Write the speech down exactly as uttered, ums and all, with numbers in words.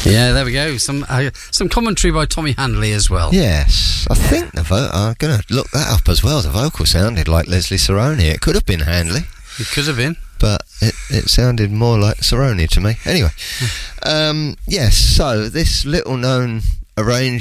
Yeah, there we go. Some uh, some commentary by Tommy Handley as well. Yes, I yeah. think the vo- I'm going to look that up as well. The vocal sounded like Leslie Saroni. It could have been Handley. It could have been. But it, it sounded more like Saroni to me. Anyway, um, yes, so this little known arranged